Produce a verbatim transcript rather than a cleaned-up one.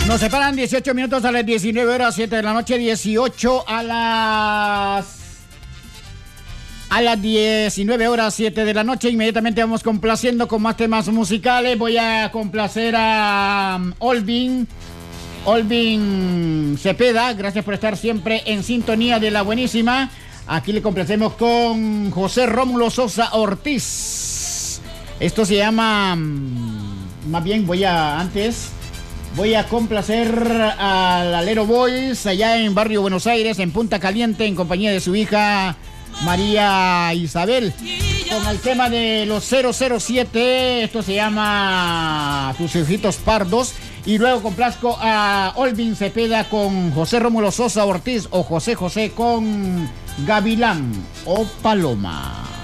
Nos separan dieciocho minutos a las diecinueve horas, siete de la noche, dieciocho a las... A las diecinueve horas, siete de la noche. Inmediatamente vamos complaciendo con más temas musicales. Voy a complacer a um, Olvin. Olvin Cepeda, gracias por estar siempre en sintonía de la buenísima. Aquí le complacemos con José Rómulo Sosa Ortiz. Esto se llama... Más bien voy a... Antes... Voy a complacer al Alero Boys allá en Barrio Buenos Aires, en Punta Caliente, en compañía de su hija María Isabel, con el tema de los cero cero siete. Esto se llama Tus Hijitos Pardos. Y luego complazco a Olvin Cepeda con José Rómulo Sosa Ortiz, o José José con Gavilán o Paloma.